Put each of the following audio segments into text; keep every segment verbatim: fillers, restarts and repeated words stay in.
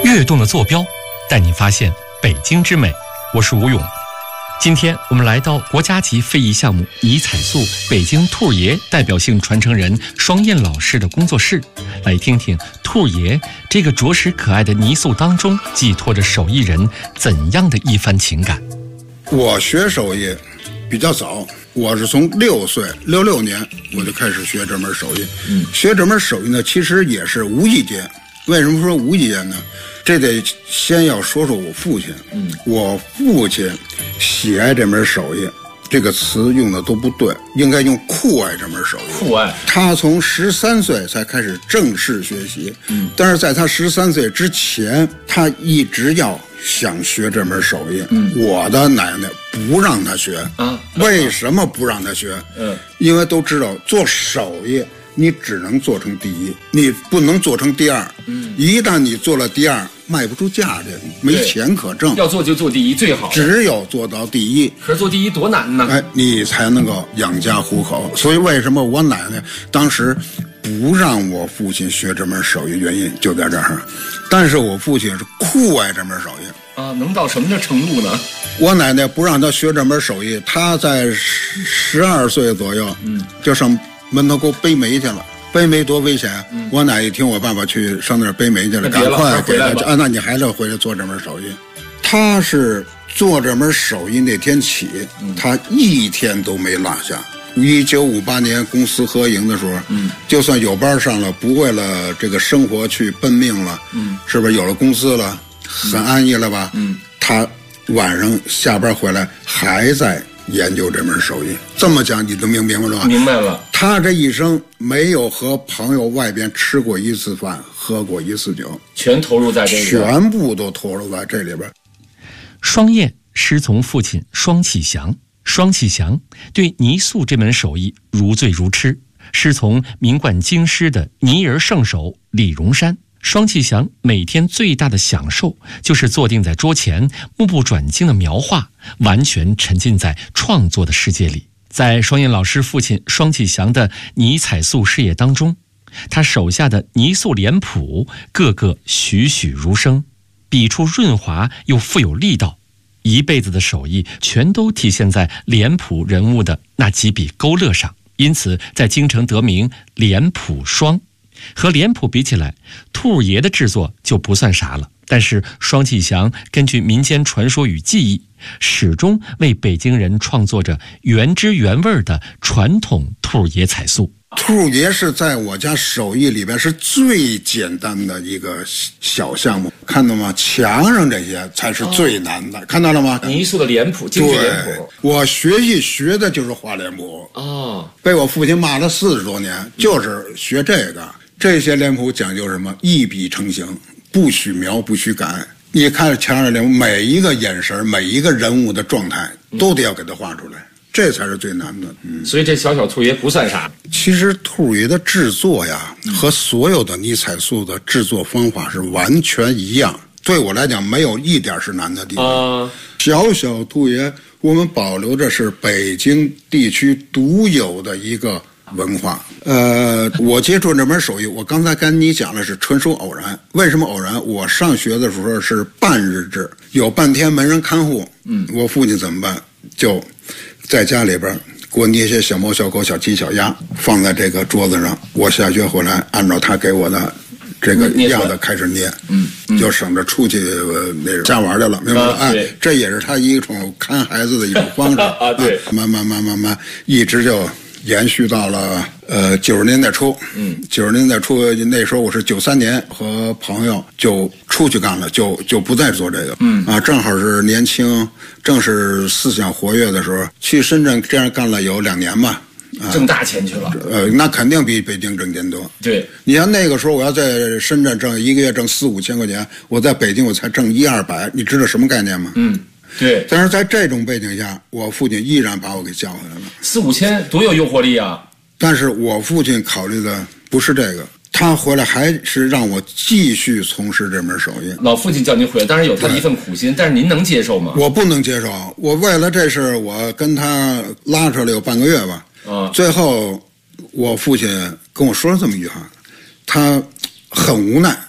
跃动的坐标，带你发现北京之美。我是吴勇。今天我们来到国家级非遗项目泥彩塑北京兔爷代表性传承人双燕老师的工作室，来听听兔爷这个着实可爱的泥塑当中寄托着手艺人怎样的一番情感。 我学手艺比较早，我是从六岁六六年我就开始学这门手艺。嗯，学这门手艺呢，其实也是无意间。为什么说无意间呢？这得先要说说我父亲。嗯，我父亲喜爱这门手艺，这个词用的都不对，应该用酷爱这门手艺。 酷爱。 他从十三岁才开始正式学习。嗯，但是在他十三岁之前，他一直要想学这门手艺。嗯，我的奶奶不让他学。啊，为什么不让他学？嗯，因为都知道做手艺你只能做成第一，你不能做成第二。嗯，一旦你做了第二，卖不出价去，没钱可挣。 要做就做第一最好， 只有做到第一。 可是做第一多难呢？ 哎，你才能够养家糊口。所以为什么我奶奶当时不让我父亲学这门手艺，原因就在这儿。但是我父亲是酷爱这门手艺啊，能到什么的程度呢？ 我奶奶不让他学这门手艺，他在十十二岁左右，嗯，就上门头沟背煤去了。背煤多危险！嗯、我奶一听我爸爸去上那儿背煤去了，赶快回来啊！那你还是回来做这门手艺。他是做这门手艺那天起，嗯、他一天都没落下。一九五八年公私合营的时候，嗯，就算有班上了，不为了这个生活去奔命了，嗯，是不是有了工资了，很安逸了吧？嗯，他晚上下班回来还在研究这门手艺。这么讲你都明明白了吧？ 明白了。 他这一生没有和朋友外边吃过一次饭，喝过一次酒， 全投入在这个， 全部都投入在这里边。 双燕师从父亲双启祥，双启祥对泥塑这门手艺如醉如痴，师从名冠京师的泥人圣手李荣山。双启祥每天最大的享受就是坐定在桌前，目不转睛的描画，完全沉浸在创作的世界里。在双燕老师父亲双启祥的泥彩塑事业当中，他手下的泥塑脸谱个个栩栩如生，笔触润滑又富有力道，一辈子的手艺全都体现在脸谱人物的那几笔勾勒上，因此在京城得名脸谱双。和脸谱比起来，兔爷的制作就不算啥了，但是双启祥根据民间传说与记忆，始终为北京人创作着原汁原味的传统兔爷彩塑。 兔爷是在我家手艺里边是最简单的一个小项目，看到吗？墙上这些才是最难的，哦、看到了吗？ 泥塑的脸谱，京剧脸谱。 我学艺学的就是画脸谱哦，被我父亲骂了四十多年，就是学这个。这些脸谱讲究什么？一笔成形，不许描，不许改。你看墙上脸谱，每一个眼神，每一个人物的状态，都得要给它画出来，这才是最难的。 嗯，所以这小小兔爷不算啥。 其实兔爷的制作呀，和所有的泥彩塑的制作方法是完全一样。对我来讲，没有一点是难的地方。呃、小小兔爷，我们保留着是北京地区独有的一个文化。呃，我接触这门手艺，我刚才跟你讲的是纯属偶然。为什么偶然？我上学的时候是半日制，有半天没人看护。嗯，我父亲怎么办？就在家里边给我捏些小猫、小狗、小鸡、小鸭，放在这个桌子上。我下学回来，按照他给我的这个样子开始捏，嗯，就省着出去、呃、那种瞎玩去了，明白吗？啊、哎，这也是他一种看孩子的一种方式啊。对，啊、慢慢慢慢慢，一直就延续到了呃九十年代初，嗯，九十年代初那时候我是九三年和朋友就出去干了，就就不再做这个，嗯啊，正好是年轻，正是思想活跃的时候，去深圳这样干了有两年吧。 啊、挣大钱去了， 呃，那肯定比北京挣钱多。 对， 你像那个时候，我要在深圳挣一个月挣四五千块钱，我在北京我才挣一二百，你知道什么概念吗？嗯，对。但是在这种背景下，我父亲依然把我给叫回来了。 四五千多有诱惑力啊！ 但是我父亲考虑的不是这个，他回来还是让我继续从事这门手艺。 老父亲叫您回来，当然有他一份苦心，但是您能接受吗？ 我不能接受。我为了这事，我跟他拉扯了有半个月吧。啊！最后，我父亲跟我说了这么一句话，他很无奈，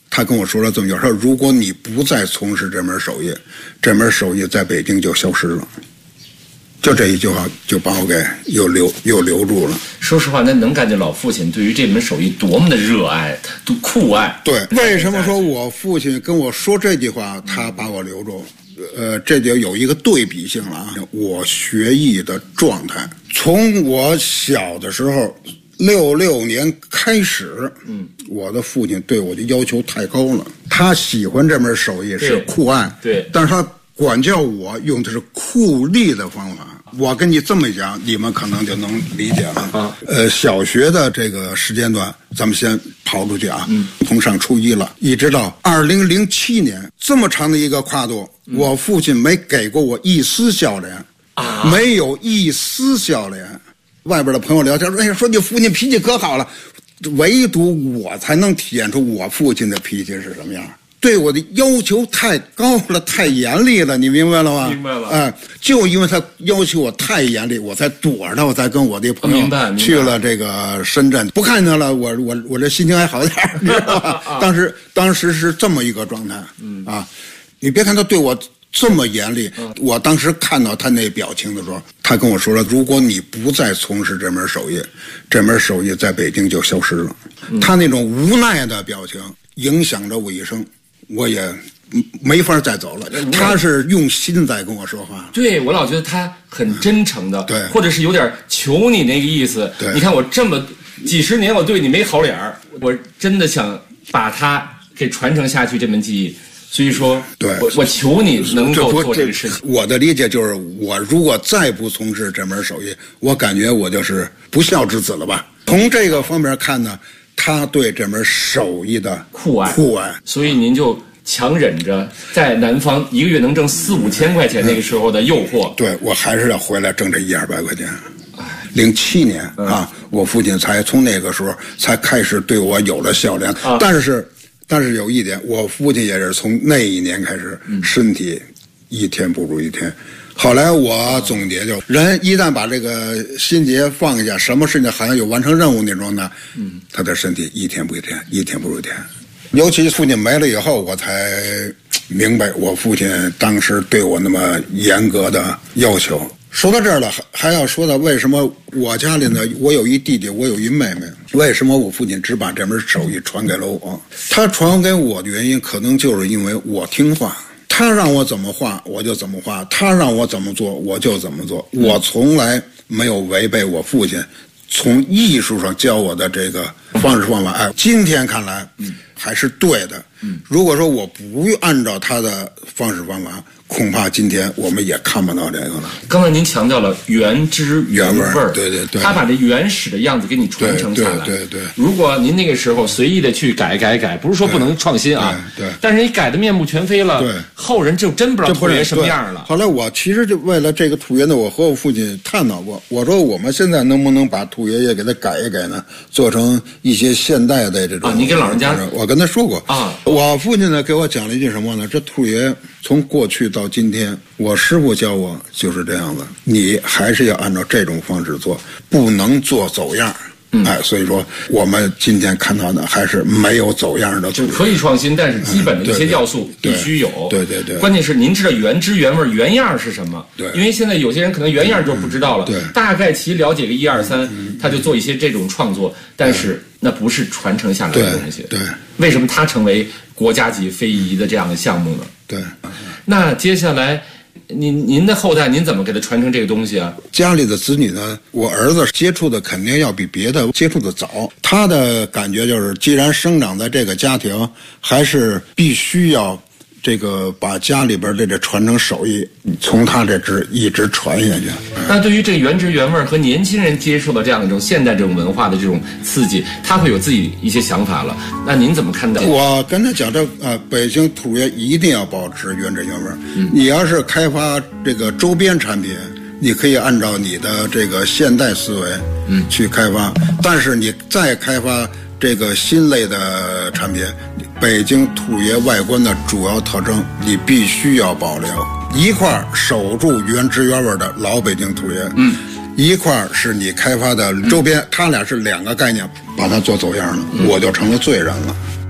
他跟我说了这么句话，说如果你不再从事这门手艺，这门手艺在北京就消失了。就这一句话就把我给又留又留住了。 说实话，那能感觉老父亲对于这门手艺多么的热爱，多酷爱。 对，为什么说我父亲跟我说这句话，他把我留住？呃，这就有一个对比性了啊。我学艺的状态，从我小的时候，六六年开始，嗯，我的父亲对我的要求太高了。他喜欢这门手艺是酷爱， 对， 但是他管教我用的是酷吏的方法。我跟你这么讲，你们可能就能理解了。啊，呃，小学的这个时间段，咱们先刨出去啊，嗯，从上初一了，一直到二零零七年，这么长的一个跨度，嗯，我父亲没给过我一丝笑脸，啊，没有一丝笑脸。外边的朋友聊天说：“哎呀，说你父亲脾气可好了。”唯独我才能体现出我父亲的脾气是什么样。对我的要求太高了，太严厉了，你明白了吗？ 明白了。 哎、呃，就因为他要求我太严厉，我才躲着，我才跟我的朋友去了这个深圳，不看他了，我我我这心情还好点儿，你知道吧？当时当时是这么一个状态，嗯啊，你别看他对我这么严厉，嗯，我当时看到他那表情的时候，他跟我说了，如果你不再从事这门手艺，这门手艺在北京就消失了。嗯，他那种无奈的表情影响着我一生。我也没法再走了。他是用心在跟我说话。 对，我老觉得他很真诚的， 对， 或者是有点求你那个意思。 对， 你看我这么几十年，我对你没好脸儿，我真的想把它给传承下去这门技艺。所以说， 对， 我我求你能够做这个事情。 我的理解就是，我如果再不从事这门手艺，我感觉我就是不孝之子了吧？从这个方面看呢。他对这门手艺的酷爱， 酷爱， 所以您就强忍着在南方一个月能挣四五千块钱那个时候的诱惑。 对，我还是要回来挣这一二百块钱。零七年啊，嗯，我父亲才从那个时候才开始对我有了笑脸。啊，但是，但是有一点，我父亲也是从那一年开始，嗯，身体一天不如一天。后来我总结就，人一旦把这个心结放下，什么事情好像有完成任务那种的，嗯，他的身体一天不一天，一天不如一天。尤其父亲没了以后，我才明白我父亲当时对我那么严格的要求。说到这儿了，还要说到为什么我家里呢，我有一弟弟，我有一妹妹，为什么我父亲只把这门手艺传给了我？他传给我的原因，可能就是因为我听话。他让我怎么画我就怎么画，他让我怎么做我就怎么做，我从来没有违背我父亲从艺术上教我的这个方式方法。哎，今天看来还是对的。如果说我不按照他的方式方法，恐怕今天我们也看不到这个了。 刚才您强调了原汁原味儿， 对对对， 他把这原始的样子给你传承下来。 对对 对, 对。 如果您那个时候随意的去改改改，不是说不能创新啊， 对。对但是你改的面目全非了， 对， 后人就真不知道土爷什么样了。 后来我其实就为了这个土爷呢，我和我父亲探讨过，我说我们现在能不能把土爷爷给他改一改呢，做成一些现代的这种。 啊，你跟老人家， 我跟他说过啊。 我父亲呢给我讲了一句什么呢？这土爷从过去到今天，我师傅教我就是这样子，你还是要按照这种方式做，不能做走样。嗯，哎，所以说我们今天看到的还是没有走样的， 就可以创新，但是基本的一些要素必须有。 对对 对, 对, 对。 关键是您知道原汁原味原样是什么？ 对。 因为现在有些人可能原样就不知道了， 对。 大概其了解个一二三，他就做一些这种创作，但是那不是传承下来的东西。 对。对为什么它成为国家级非遗的这样的项目呢？ 对。 那接下来。您您的后代您怎么给他传承这个东西啊？ 家里的子女呢，我儿子接触的肯定要比别的接触的早。他的感觉就是，既然生长在这个家庭，还是必须要这个把家里边的这传承手艺从他这支一直传下去。 那对于这个原汁原味和年轻人接受的这样一种现代这种文化的这种刺激，他会有自己一些想法了。那您怎么看待？ 我跟他讲，这呃，北京土爷一定要保持原汁原味。嗯，你要是开发这个周边产品，你可以按照你的这个现代思维，嗯，去开发。但是你再开发这个新类的产品，北京土爷外观的主要特征，你必须要保留。一块守住原汁原味的老北京土爷，嗯，一块是你开发的周边，嗯，它俩是两个概念，把它做走样了，嗯，我就成了罪人了。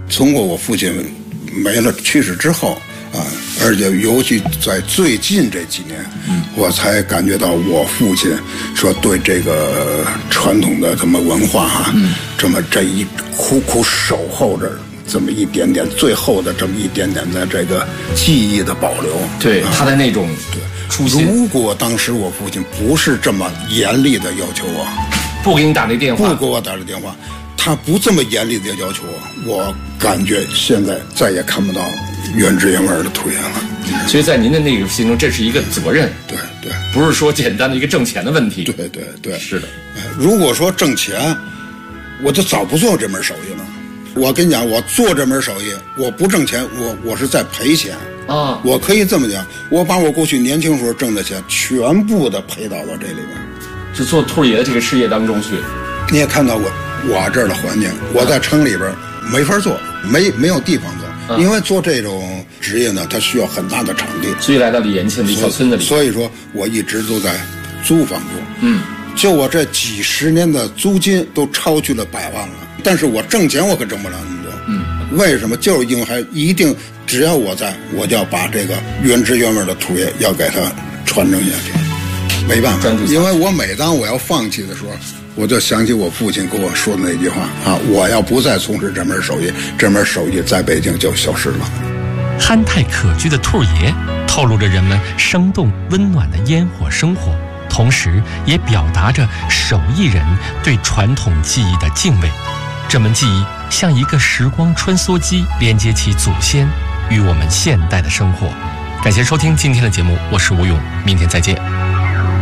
通过我父亲没了去世之后啊，而且尤其在最近这几年，嗯，我才感觉到我父亲说对这个传统的这么文化哈、啊，嗯，这么这一苦苦守候着这么一点点最后的这么一点点的这个记忆的保留。 对、啊、他的那种对初心。 如果当时我父亲不是这么严厉的要求我， 不给你打那电话， 不给我打这电话，他不这么严厉的要求我，我感觉现在再也看不到原汁原味的土岩了。 所以在您的那个心中，这是一个责任， 对对， 不是说简单的一个挣钱的问题。 对对对， 是的。 如果说挣钱，我就早不做这门手艺了。我跟你讲，我做这门手艺，我不挣钱，我我是在赔钱啊。 我可以这么讲，我把我过去年轻时候挣的钱全部的赔到了这里边， 是做兔爷的这个事业当中去。 你也看到我我这儿的环境，我在城里边没法做，没没有地方做，因为做这种职业呢，它需要很大的场地， 所以来到了延庆的一小村子里。 所以说我一直都在租房住， 嗯， 就我这几十年的租金都超去了百万了，但是我挣钱我可挣不了那么多， 嗯， 为什么？就是因为还一定只要我在，我就要把这个原汁原味的土业要给它传承下去，没办法，因为我每当我要放弃的时候，我就想起我父亲跟我说的那句话啊，我要不再从事这门手艺，这门手艺在北京就消失了。 憨态可掬的兔爷透露着人们生动温暖的烟火生活，同时也表达着手艺人对传统技艺的敬畏。这门技艺像一个时光穿梭机，连接起祖先与我们现代的生活。感谢收听今天的节目，我是吴勇，明天再见。